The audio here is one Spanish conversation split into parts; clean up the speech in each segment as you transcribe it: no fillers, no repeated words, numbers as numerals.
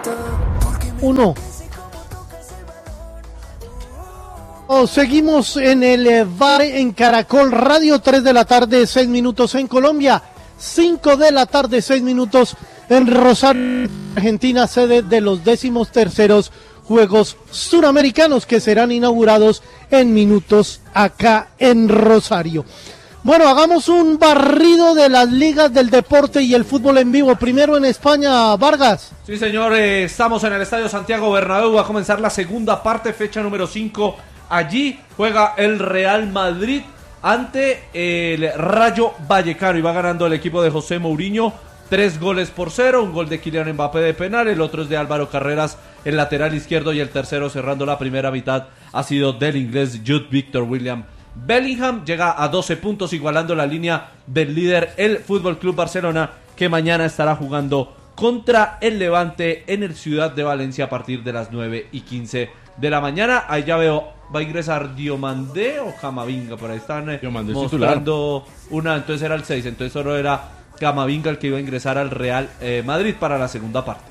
1. Seguimos en el VAR en Caracol Radio, 3 de la tarde, 6 minutos en Colombia, 5 de la tarde, 6 minutos en Rosario, Argentina, sede de los 13º Juegos Suramericanos que serán inaugurados en minutos acá en Rosario. Bueno, hagamos un barrido de las ligas del deporte y el fútbol en vivo. Primero en España, Vargas. Sí, señor, estamos en el Estadio Santiago Bernabéu, va a comenzar la segunda parte, fecha número 5. Allí juega el Real Madrid ante el Rayo Vallecano y va ganando el equipo de José Mourinho 3-0, un gol de Kylian Mbappé de penal, el otro es de Álvaro Carreras, el lateral izquierdo, y el tercero cerrando la primera mitad ha sido del inglés Jude Victor William Bellingham. Llega a 12 puntos, igualando la línea del líder, el Fútbol Club Barcelona, que mañana estará jugando contra el Levante en el Ciudad de Valencia a partir de las 9:15 de la mañana. Ahí ya veo, va a ingresar Diomandé o Camavinga, por ahí están mostrando una, entonces era el 6, entonces solo era Camavinga el que iba a ingresar al Real Madrid para la segunda parte.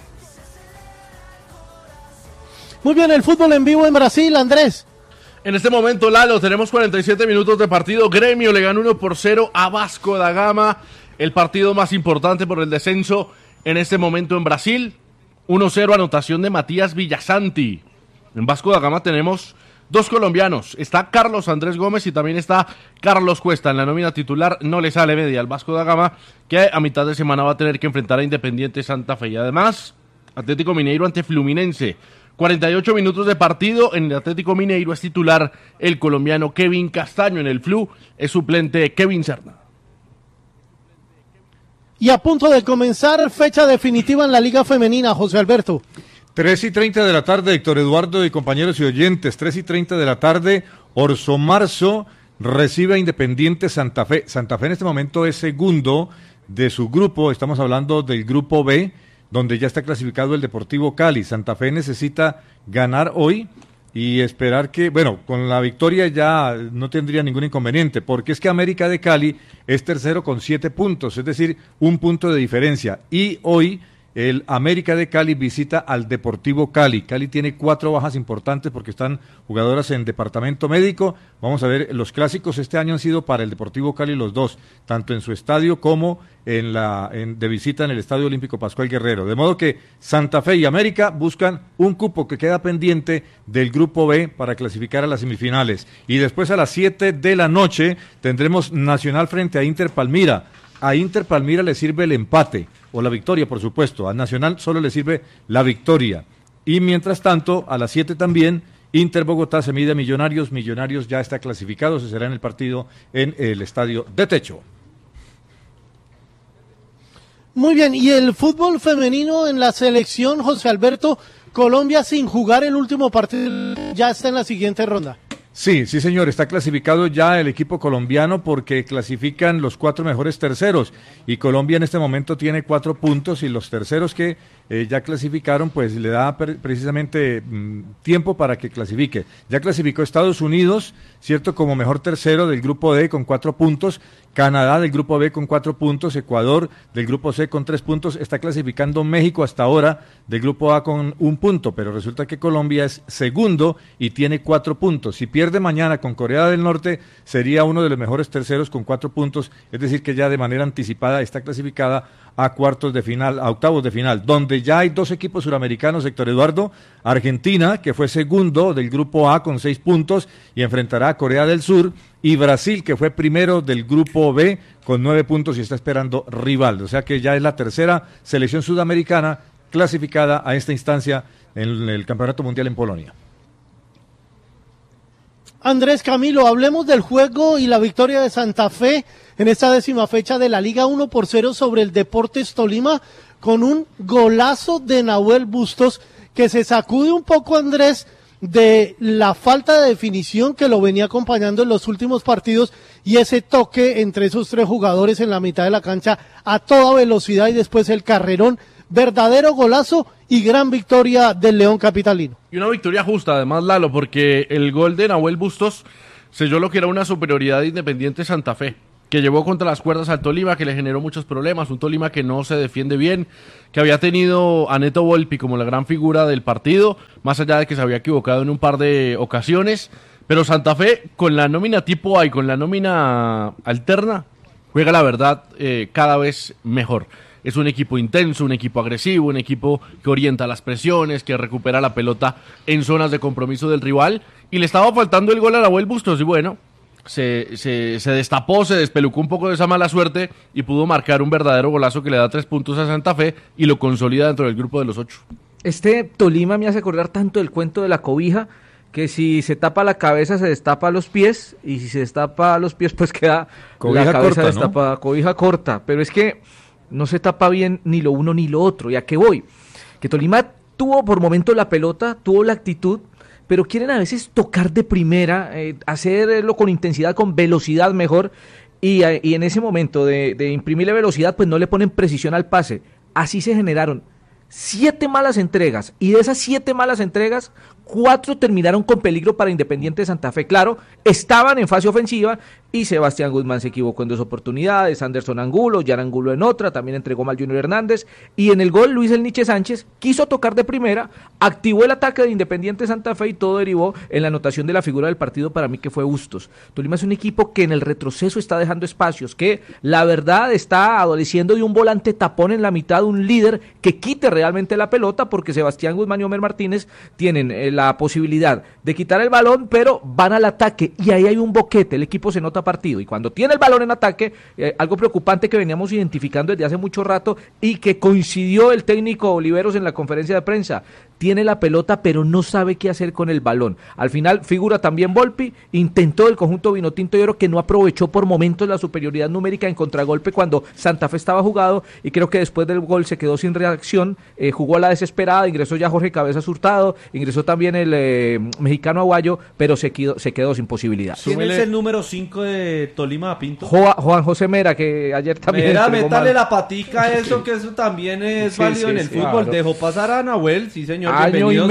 Muy bien, el fútbol en vivo en Brasil, Andrés. En este momento, Lalo, tenemos 47 minutos de partido. Gremio le ganó 1-0 a Vasco da Gama, el partido más importante por el descenso en este momento en Brasil. 1-0, anotación de Matías Villasanti. En Vasco da Gama tenemos dos colombianos, está Carlos Andrés Gómez y también está Carlos Cuesta. En la nómina titular no le sale media al Vasco da Gama, que a mitad de semana va a tener que enfrentar a Independiente Santa Fe. Y además, Atlético Mineiro ante Fluminense. 48 minutos de partido, en el Atlético Mineiro es titular el colombiano Kevin Castaño, en el Flu es suplente Kevin Serna. Y a punto de comenzar fecha definitiva en la Liga Femenina, José Alberto. 3:30 de la tarde, Héctor Eduardo y compañeros y oyentes, 3:30 de la tarde, Orso Marzo recibe a Independiente Santa Fe. Santa Fe en este momento es segundo de su grupo, estamos hablando del grupo B, donde ya está clasificado el Deportivo Cali. Santa Fe necesita ganar hoy y esperar que, bueno, con la victoria ya no tendría ningún inconveniente, porque es que América de Cali es tercero con 7 puntos, es decir, 1 punto de diferencia. Y hoy el América de Cali visita al Deportivo Cali. Cali tiene 4 bajas importantes porque están jugadoras en departamento médico. Vamos a ver, los clásicos este año han sido para el Deportivo Cali los dos, tanto en su estadio como de visita en el Estadio Olímpico Pascual Guerrero. De modo que Santa Fe y América buscan un cupo que queda pendiente del Grupo B para clasificar a las semifinales. Y después a las 7 de la noche tendremos Nacional frente a Inter Palmira. A Inter Palmira le sirve el empate o la victoria, por supuesto. A Nacional solo le sirve la victoria. Y mientras tanto, a las 7 también, Inter Bogotá se mide a Millonarios. Millonarios ya está clasificado, se será en el partido en el Estadio de Techo. Muy bien, y el fútbol femenino en la selección, José Alberto, Colombia sin jugar el último partido, ya está en la siguiente ronda. Sí, señor, está clasificado ya el equipo colombiano porque clasifican los 4 mejores terceros y Colombia en este momento tiene 4 puntos y los terceros que ya clasificaron pues le da precisamente tiempo para que clasifique. Ya clasificó Estados Unidos, cierto, como mejor tercero del grupo D con 4 puntos, Canadá del grupo B con 4 puntos, Ecuador del grupo C con 3 puntos, está clasificando México hasta ahora del grupo A con 1 punto, pero resulta que Colombia es segundo y tiene 4 puntos. Si pierde mañana con Corea del Norte, sería uno de los mejores terceros con 4 puntos, es decir que ya de manera anticipada está clasificada a cuartos de final, a octavos de final, donde ya hay 2 equipos suramericanos, Héctor Eduardo. Argentina, que fue segundo del grupo A con 6 puntos y enfrentará a Corea del Sur, y Brasil, que fue primero del grupo B con 9 puntos y está esperando rival. O sea que ya es la tercera selección sudamericana clasificada a esta instancia en el Campeonato Mundial en Polonia. Andrés Camilo, hablemos del juego y la victoria de Santa Fe en esta 10ª fecha de la Liga, 1-0 sobre el Deportes Tolima, con un golazo de Nahuel Bustos, que se sacude un poco, Andrés, de la falta de definición que lo venía acompañando en los últimos partidos y ese toque entre esos 3 jugadores en la mitad de la cancha a toda velocidad y después el carrerón. Verdadero golazo y gran victoria del León capitalino. Y una victoria justa, además, Lalo, porque el gol de Nahuel Bustos selló lo que era una superioridad de Independiente Santa Fe, que llevó contra las cuerdas al Tolima, que le generó muchos problemas, un Tolima que no se defiende bien, que había tenido a Neto Volpi como la gran figura del partido, más allá de que se había equivocado en un par de ocasiones, pero Santa Fe con la nómina tipo A y con la nómina alterna juega la verdad cada vez mejor. Es un equipo intenso, un equipo agresivo, un equipo que orienta las presiones, que recupera la pelota en zonas de compromiso del rival, y le estaba faltando el gol a Nahuel Bustos, y bueno, se destapó, se despelucó un poco de esa mala suerte y pudo marcar un verdadero golazo que le da 3 puntos a Santa Fe y lo consolida dentro del grupo de los 8. Este Tolima me hace acordar tanto del cuento de la cobija, que si se tapa la cabeza se destapa los pies, y si se destapa los pies pues queda cobija la cabeza corta, destapada, ¿no? Cobija corta, pero es que no se tapa bien ni lo uno ni lo otro. ¿Y a qué voy? Que Tolima tuvo por momentos la pelota, tuvo la actitud, pero quieren a veces tocar de primera, hacerlo con intensidad, con velocidad mejor, y en ese momento de imprimirle velocidad, pues no le ponen precisión al pase. Así se generaron 7 malas entregas, y de esas 7 malas entregas, 4 terminaron con peligro para Independiente Santa Fe. Claro, estaban en fase ofensiva y Sebastián Guzmán se equivocó en 2 oportunidades, Anderson Angulo, Jan Angulo en otra, también entregó mal Junior Hernández, y en el gol Luis El Niche Sánchez quiso tocar de primera, activó el ataque de Independiente Santa Fe y todo derivó en la anotación de la figura del partido para mí, que fue Bustos. Tolima es un equipo que en el retroceso está dejando espacios, que la verdad está adoleciendo de un volante tapón en la mitad, un líder que quite realmente la pelota, porque Sebastián Guzmán y Omer Martínez tienen la posibilidad de quitar el balón, pero van al ataque, y ahí hay un boquete, el equipo se nota partido, y cuando tiene el balón en ataque, algo preocupante que veníamos identificando desde hace mucho rato, y que coincidió el técnico Oliveros en la conferencia de prensa, tiene la pelota pero no sabe qué hacer con el balón. Al final figura también Volpi, intentó el conjunto vinotinto, yo creo que no aprovechó por momentos la superioridad numérica en contragolpe cuando Santa Fe estaba jugado, y creo que después del gol se quedó sin reacción, jugó a la desesperada, ingresó ya Jorge Cabezas Hurtado, ingresó también el mexicano Aguayo, pero se quedó sin posibilidad. ¿Quién es el número 5 de Tolima, Pinto? Juan José Mera, que ayer también Mera, métale la patica a eso, que eso también es válido en el fútbol. Claro. Dejó pasar a Nahuel, sí señor, año y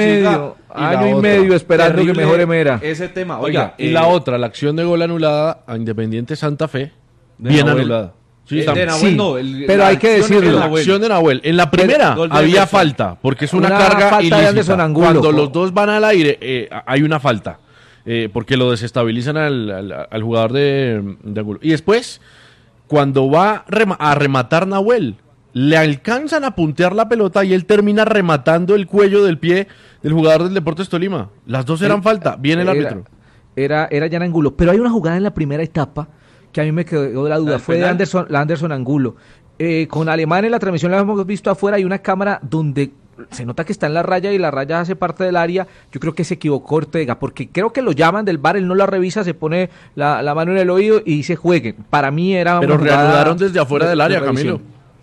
medio esperando que mejore Mera. Ese tema. Oiga, y la otra, la acción de gol anulada a Independiente Santa Fe, bien anulada. Sí, de Nahuel, no, pero hay que decirlo. La acción de Nahuel. En la primera había falta, porque es una carga falta ilícita. De Anderson Angulo. Cuando los dos van al aire, hay una falta, porque lo desestabilizan al jugador de Angulo. Y después, cuando va a rematar Nahuel, le alcanzan a puntear la pelota y él termina rematando el cuello del pie del jugador del Deportes Tolima. Las dos eran falta, viene el árbitro. Era Jan Angulo, pero hay una jugada en la primera etapa que a mí me quedó la duda, fue de Anderson Angulo. Con Alemán en la transmisión la hemos visto afuera, hay una cámara donde se nota que está en la raya y la raya hace parte del área. Yo creo que se equivocó Ortega, porque creo que lo llaman del VAR, él no la revisa, se pone la mano en el oído y dice jueguen. Para mí era pero reanudaron desde afuera del área, Camilo.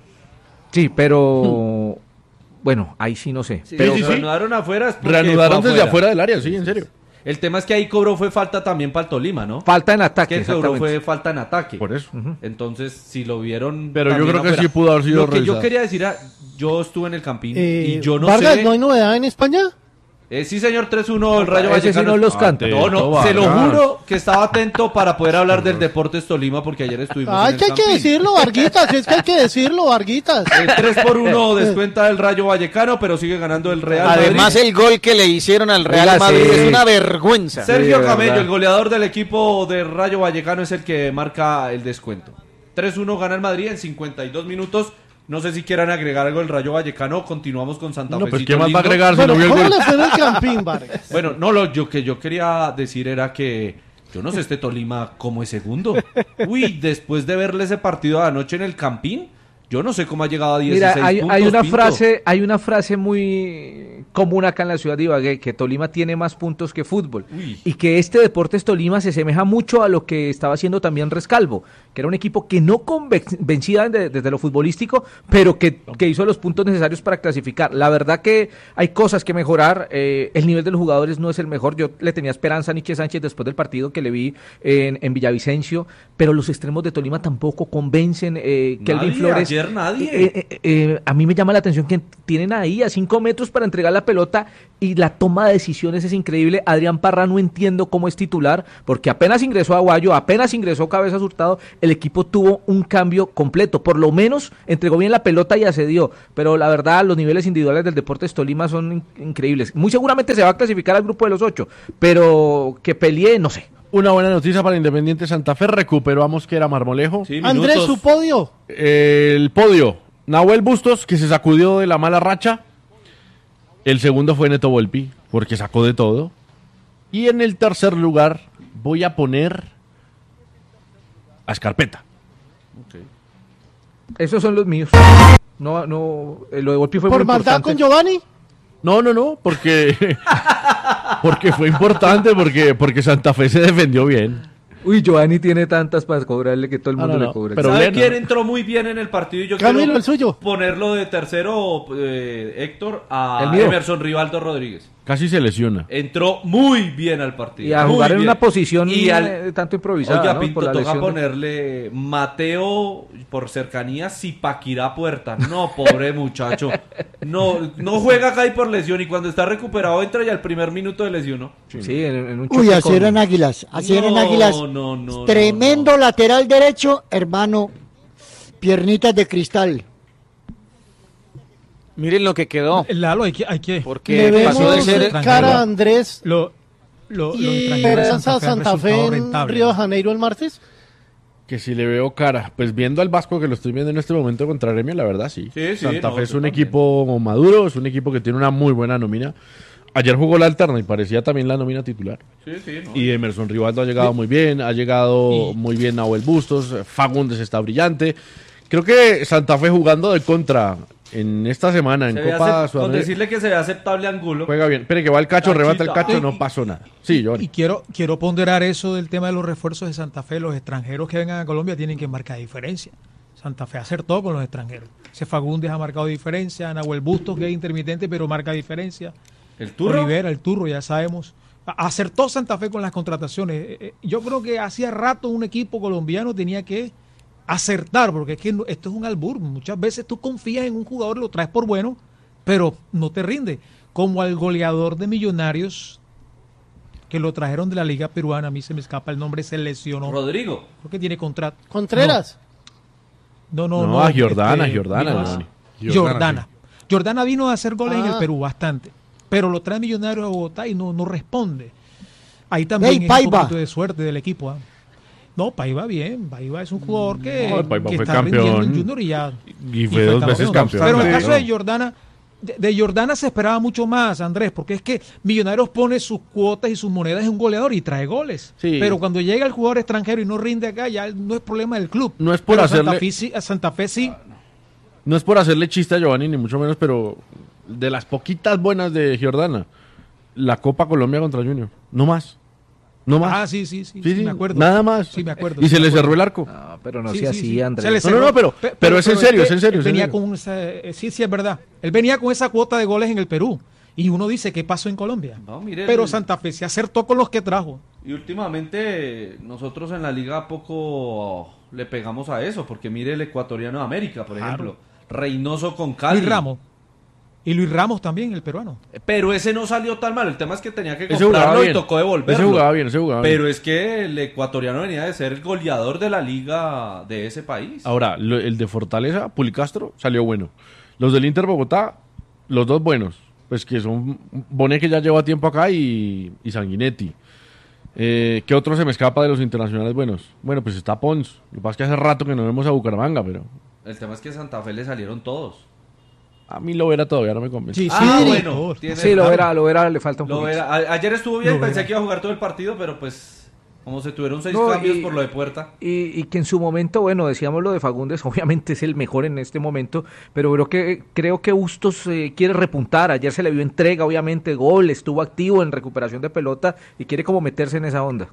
Sí, pero bueno, ahí sí no sé. Sí, pero sí. Reanudaron afuera. Reanudaron desde afuera del área, sí, en serio. El tema es que ahí cobró fue falta también para el Tolima, ¿no? Falta en ataque. Que cobró fue falta en ataque. Por eso. Entonces, si lo vieron... Pero yo creo que sí pudo haber sido Lo que yo quería decir, yo estuve en el Campín y yo no Vargas, sé... ¿no hay novedad en España? Sí, señor, 3-1 el Rayo Vallecano. Sí no los canta. No, se lo juro que estaba atento para poder hablar del Deportes Tolima, porque ayer estuvimos en el que hay que decirlo, Varguitas, es que hay que decirlo, Varguitas. 3-1 descuenta el Rayo Vallecano, pero sigue ganando el Real Madrid. Además, el gol que le hicieron al Real Madrid es una vergüenza. Sergio Camello, el goleador del equipo de Rayo Vallecano, es el que marca el descuento. 3-1 gana el Madrid en 52 minutos. No sé si quieran agregar algo del Rayo Vallecano. Continuamos con Santa Fe. No, pues ¿qué más va a agregar si bueno, no vio el ¿cómo gol? le fue en el Campín, Vargas? Bueno, no, lo que yo quería decir era que yo no sé este Tolima cómo es segundo. Uy, después de verle ese partido de anoche en el Campín, yo no sé cómo ha llegado a 16 puntos. Hay una frase muy común acá en la ciudad de Ibagué, que Tolima tiene más puntos que fútbol. Uy. Y que este Deportes Tolima se asemeja mucho a lo que estaba haciendo también Rescalvo, que era un equipo que no convencía desde lo futbolístico, pero que hizo los puntos necesarios para clasificar. La verdad que hay cosas que mejorar. El nivel de los jugadores no es el mejor. Yo le tenía esperanza a Niche Sánchez después del partido que le vi en Villavicencio, pero los extremos de Tolima tampoco convencen. Kelvin Flores ayer nadie. A mí me llama la atención que tienen ahí a 5 metros para entregar la pelota y la toma de decisiones es increíble. Adrián Parra no entiendo cómo es titular, porque apenas ingresó Aguayo, apenas ingresó Cabezas Hurtado, el equipo tuvo un cambio completo. Por lo menos entregó bien la pelota y accedió, pero la verdad los niveles individuales del Deportes Tolima son increíbles. Muy seguramente se va a clasificar al grupo de los 8, pero que pelee, no sé. Una buena noticia para Independiente Santa Fe, recuperó a Mosquera Marmolejo. Sí, Andrés, minutos. su podio. El podio, Nahuel Bustos, que se sacudió de la mala racha. El segundo fue Neto Volpi, porque sacó de todo. Y en el tercer lugar voy a poner a Escarpeta. Esos son los míos. No, lo de Volpi fue ¿Por muy maldad importante. con Giovanni? No, porque fue importante, porque Santa Fe se defendió bien. Uy, Giovanni tiene tantas para cobrarle que todo el mundo no, le cobra. pero ¿Sabe Leno, quién ¿no? entró muy bien en el partido? Y yo Camilo, quiero el suyo. ponerlo de tercero, Héctor, a El mío. Emerson Rivaldo Rodríguez. Casi se lesiona. Entró muy bien al partido. Y a muy jugar en bien. una posición Y tanto improvisada, Oiga, ¿no? Pinto, Por la toca lesión de- ponerle Mateo por cercanía, Zipaquirá Puerta. No, pobre muchacho. No juega acá y por lesión. Y cuando está recuperado entra ya al primer minuto de lesión, ¿no? Sí, en un Uy, choque así con- eran Águilas. Así eran Águilas. No, Tremendo lateral derecho, hermano. Piernitas de cristal. Miren lo que quedó. Lalo, hay que Le Porque vemos pasó de ser cara a Andrés lo y extranjero de Esperanza han Santa Fe resultado en rentable. Río de Janeiro el martes. Que si le veo cara, pues viendo al Vasco que lo estoy viendo en este momento contra Gremio, la verdad sí. Sí, Santa no, Fe es yo un también. equipo maduro, es un equipo que tiene una muy buena nómina. Ayer jugó la alterna y parecía también la nómina titular. Sí, no. Y Emerson Rivaldo ha llegado muy bien, ha llegado Y- muy bien Nahuel Bustos, Fagundes está brillante. Creo que Santa Fe jugando de contra en esta semana en Se ve Copa con Sudamérica decirle que se ve aceptable Angulo. juega bien. Espere que va el cacho, Cachito. rebata el cacho, Y- no pasó nada. Sí, yo. Y quiero ponderar eso del tema de los refuerzos de Santa Fe. Los extranjeros que vengan a Colombia tienen que marcar diferencia. Santa Fe acertó con los extranjeros. Ese Fagundes ha marcado diferencia, Nahuel Bustos, que es intermitente, pero marca diferencia. El turro. Rivera, el Turro, ya sabemos. Acertó Santa Fe con las contrataciones. Yo creo que hacía rato un equipo colombiano tenía que acertar, porque es que esto es un albur. Muchas veces tú confías en un jugador, lo traes por bueno, pero no te rinde. Como al goleador de Millonarios, que lo trajeron de la Liga Peruana, a mí se me escapa el nombre, se lesionó. Rodrigo. Creo que tiene contrato. Contreras. No, a Giordana, Giordana, vino a- Giovanni. Giordana. Giordana vino a hacer goles en el Ah. Perú bastante, pero lo trae Millonarios a Bogotá y no responde. Ahí también Ey, es un Paiva. poquito de suerte del equipo. No, Paiva bien. Paiva es un jugador que, No, Paiva que fue está campeón. rindiendo en Junior y ya. Y fue dos veces campeón. Pero en el Claro. caso de Giordana, de Giordana se esperaba mucho más, Andrés, porque es que Millonarios pone sus cuotas y sus monedas en un goleador y trae goles. Sí. Pero cuando llega el jugador extranjero y no rinde acá, ya no es problema del club. No es por Pero hacerle- Santa Fe sí. No es por hacerle chiste a Giovanni, ni mucho menos, pero de las poquitas buenas de Giordana, la Copa Colombia contra Junior. No más. No más. Ah, sí, Sí, sí, me acuerdo. nada más. Sí, me acuerdo. Y sí se me le acuerdo. cerró el arco. No, pero no Sí, sea sí, así, sí. Andrés. Se le No, cerró. no, pero es en serio, es en serio. Él es en venía serio. con sí, es verdad. Él venía con esa cuota de goles en el Perú. Y uno dice, ¿qué pasó en Colombia? No, mire, Pero Santa Fe se acertó con los que trajo. Y últimamente nosotros en la liga poco le pegamos a eso, porque mire el ecuatoriano de América, por ejemplo. Reynoso con Cali. Luis Ramos. Y Luis Ramos también, el peruano. Pero ese no salió tan mal. El tema es que tenía que Ese jugaba comprarlo y bien. tocó devolverlo. Ese jugaba bien, ese jugaba bien. Pero es que el ecuatoriano venía de ser el goleador de la liga de ese país. Ahora, el de Fortaleza, Pulicastro, salió bueno. Los del Inter Bogotá, los dos buenos. Pues que son Bonet, que ya lleva tiempo acá, y Sanguinetti. ¿Qué otro se me escapa de los internacionales buenos? Bueno, pues está Pons. Lo que pasa es que hace rato que no vemos a Bucaramanga, pero El tema es que a Santa Fe le salieron todos. a mí Lovera todavía no me convence. Sí, Ah, sí, bueno. todos. tiene- Sí, lo verá, le falta un Lo poquito. verá. Ayer estuvo bien, Lo pensé verá. que iba a jugar todo el partido, pero pues como se tuvieron 6 No, cambios y- por lo de Puerta. Y que en su momento, bueno, decíamos lo de Fagundes, obviamente es el mejor en este momento, pero creo que Bustos quiere repuntar. Ayer se le vio entrega, obviamente, gol, estuvo activo en recuperación de pelota y quiere como meterse en esa onda.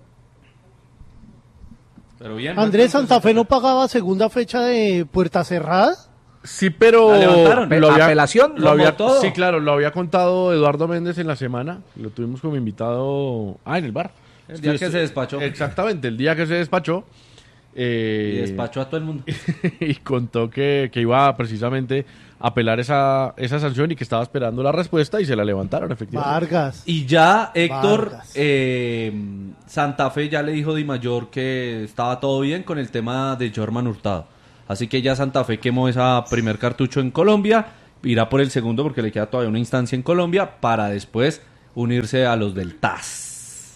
Pero bien. Andrés, Santa Fe no pagaba segunda fecha de puerta cerrada. Sí, pero La levantaron. Apelación, lo había, como todo. sí, claro, lo había contado Eduardo Méndez en la semana. Lo tuvimos como invitado en el bar. El día que se despachó. Exactamente, el día que se despachó. Y despachó a todo el mundo. Y contó que iba precisamente a apelar esa sanción y que estaba esperando la respuesta y se la levantaron, efectivamente. Vargas. Y ya Héctor, Vargas. Santa Fe ya le dijo Di Mayor que estaba todo bien con el tema de Jorman Hurtado. Así que ya Santa Fe quemó esa primer cartucho en Colombia, irá por el segundo porque le queda todavía una instancia en Colombia para después unirse a los del TAS.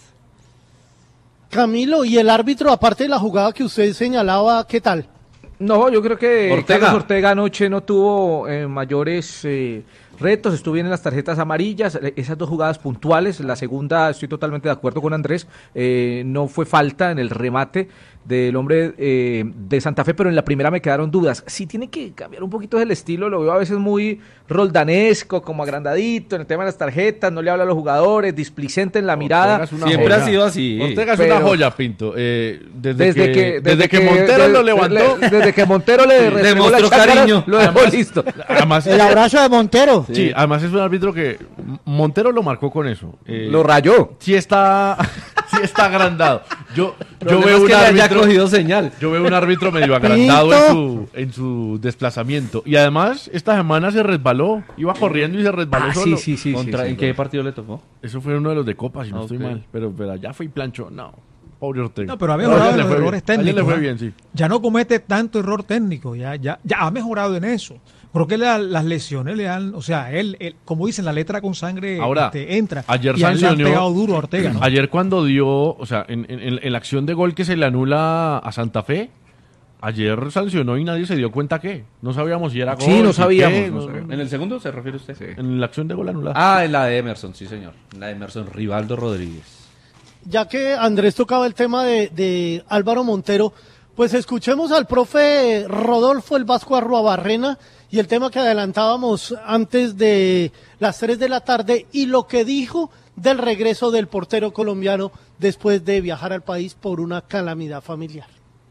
Camilo, y el árbitro, aparte de la jugada que usted señalaba, ¿qué tal? No, yo creo que Ortega. Carlos Ortega anoche no tuvo mayores retos, estuvo bien en las tarjetas amarillas, esas dos jugadas puntuales, la segunda estoy totalmente de acuerdo con Andrés, no fue falta en el remate del hombre de Santa Fe, pero en la primera me quedaron dudas. Sí tiene que cambiar un poquito el estilo, lo veo a veces muy roldanesco, como agrandadito en el tema de las tarjetas, no le habla a los jugadores, displicente en la mirada. Siempre ha sido así. Ortega es Pero- una joya, Pinto. Desde que Montero lo levantó, desde que Montero le restregó Demostró la chácara, cariño. lo dejó listo. además, El abrazo de Montero. sí, además es un árbitro que Montero lo marcó con eso. Lo rayó. Sí está agrandado. Yo Yo veo un que le haya árbitro. cogido señal. Yo veo un árbitro medio agrandado en su desplazamiento. Y además, esta semana se resbaló. Iba corriendo y se resbaló solo. sí. ¿En qué partido le tocó? Eso fue uno de los de Copa, si no estoy Ok. mal. Pero allá fue y planchó. No, pobre Ortega. No, pero ha mejorado ayer en le los fue errores bien. Ayer técnicos. le fue ¿eh? bien, sí. Ya no comete tanto error técnico, ya ha mejorado en eso. Creo que las lesiones le dan, o sea, él, como dicen, la letra con sangre Ahora, entra. ayer y a él le han sancionó- pegado duro a Ortega, ¿no? Ayer cuando dio, o sea, en la acción de gol que se le anula a Santa Fe, ayer sancionó y nadie se dio cuenta que. No sabíamos si era gol. Sí, no si sabíamos, qué, no sabíamos. ¿En el segundo se refiere usted? En la acción de gol anulada. Ah, en la de Emerson, sí señor. En la de Emerson, Rivaldo Rodríguez. Ya que Andrés tocaba el tema de Álvaro Montero, pues escuchemos al profe Rodolfo el Vasco Arruabarrena y el tema que adelantábamos antes de las 3 de la tarde y lo que dijo del regreso del portero colombiano después de viajar al país por una calamidad familiar.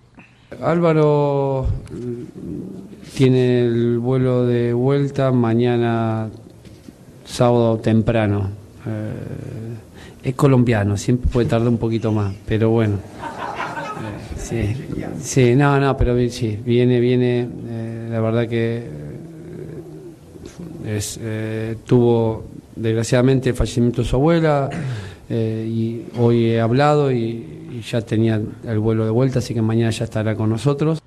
Álvaro tiene el vuelo de vuelta mañana sábado temprano. Es colombiano, siempre puede tardar un poquito más, pero bueno. Sí, no, pero sí, viene, la verdad que tuvo desgraciadamente el fallecimiento de su abuela y hoy he hablado y ya tenía el vuelo de vuelta, así que mañana ya estará con nosotros.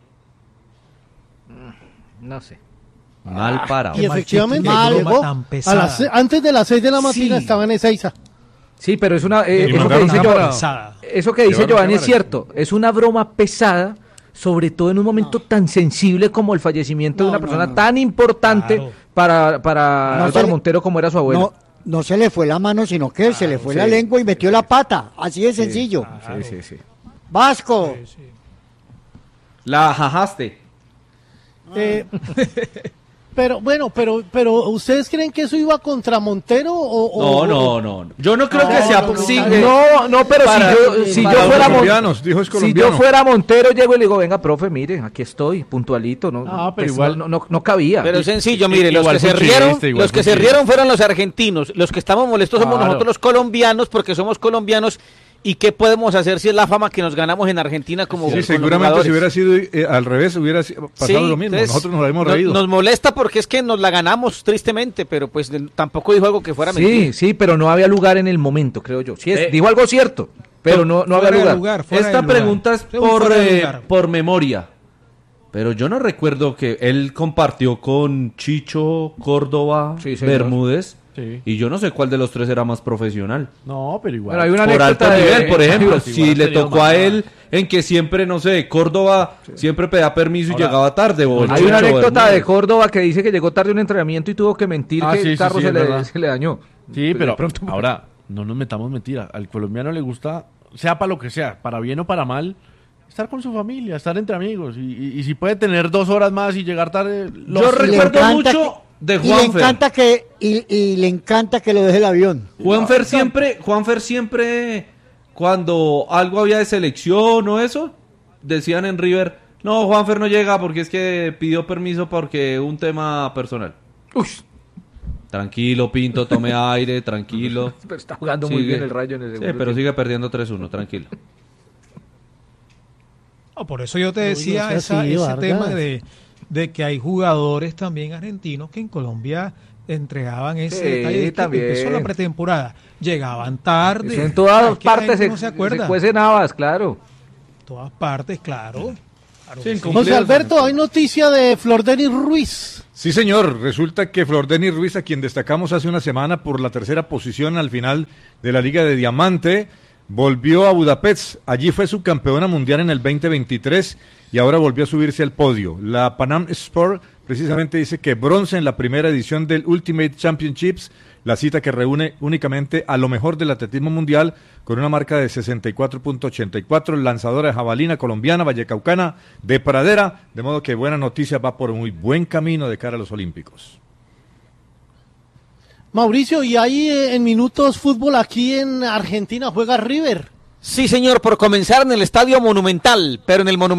No sé. Mal parado. Y efectivamente mal, llegó tan pesada. antes de las 6 de la mañana Sí. estaba en Ezeiza. Sí, pero es una Y eso que mandaron dice cámara. Giovanni, eso que dice Llevaron Giovanni es cámara. cierto, es una broma pesada, sobre todo en un momento tan sensible como el fallecimiento de una persona tan importante Claro. para No Álvaro se le- Montero como era su abuelo. No se le fue la mano, sino que se le fue la lengua y metió la pata. Así de sencillo. Sí. Vasco. La jajaste. Pero bueno, pero ¿ustedes creen que eso iba contra Montero o No. Yo no creo que sea no, sí, No, pero para- si para yo los fuera colombianos, dijo es si colombiano. yo fuera Montero, llego y le digo, venga, profe, mire, aquí estoy, puntualito, no, Ah, pero pues, igual- no cabía. Pero es sencillo, mire, los igual que se fue un rieron, chiste, igual los que fue se un chiste. rieron fueron los argentinos. Los que estamos molestos somos Claro. nosotros los colombianos, porque somos colombianos. ¿Y qué podemos hacer si es la fama que nos ganamos en Argentina como Sí, con seguramente los si hubiera sido al revés, hubiera pasado Sí, lo mismo. entonces, Nosotros nos habíamos nos- reído. Nos molesta porque es que nos la ganamos tristemente, pero pues tampoco dijo algo que fuera mentira. Sí, pero no había lugar en el momento, creo yo. Sí, Eh, dijo algo cierto, pero no había Fuera de lugar. fuera Esta de lugar. pregunta es un fuera de lugar. por memoria. Pero yo no recuerdo que él compartió con Chicho, Córdoba, Sí, señor. Bermúdez. Sí. Y yo no sé cuál de los tres era más profesional. No, pero igual. Bueno, hay una Por alto anécdota nivel, por ejemplo. sí, Si igual le tenía tocó más a nada. él en que siempre, no sé, Córdoba siempre pedía permiso y Ahora, llegaba tarde. O Hay Chicho una anécdota Bermúdez. de Córdoba que dice que llegó tarde a un entrenamiento y tuvo que mentir Ah, que sí, el sí, carro sí, se, es verdad. se le dañó. Sí, De pero pronto- ahora no nos metamos mentira. Al colombiano le gusta, sea para lo que sea, para bien o para mal, estar con su familia, estar entre amigos. Y si puede tener 2 horas más y llegar tarde, lo Yo hace. le recuerdo encanta mucho de Y le Juanfer. encanta y le encanta que lo deje el avión. Juanfer siempre, cuando algo había de selección o eso, decían en River, no, Juanfer no llega porque es que pidió permiso porque un tema personal. Uy, Tranquilo, Pinto, tome aire, tranquilo. pero está jugando muy Sigue. bien el Rayo en el Sí, segundo pero tiempo. sigue perdiendo 3-1, tranquilo. No, por eso yo te decía no sea así, ese Vargas. tema de que hay jugadores también argentinos que en Colombia entregaban ese Sí, detalle de que también. empezó la pretemporada. Llegaban tarde. Eso en todas Es que la partes gente se, no se acuerda. se cuecen habas, claro. Todas partes, claro. Claro que sí. José Alberto, hay noticia de Flor Denis Ruiz. Sí, señor. Resulta que Flor Denis Ruiz, a quien destacamos hace una semana por la tercera posición al final de la Liga de Diamante, volvió a Budapest. Allí fue subcampeona mundial en el 2023 y ahora volvió a subirse al podio. La Panam Sport precisamente dice que bronce en la primera edición del Ultimate Championships, la cita que reúne únicamente a lo mejor del atletismo mundial con una marca de 64.84, lanzadora de jabalina colombiana, vallecaucana, de pradera, de modo que buena noticia, va por muy buen camino de cara a los Olímpicos. Mauricio, y ahí en minutos fútbol aquí en Argentina juega River. Sí, señor, por comenzar en el Estadio Monumental, pero en el Monumental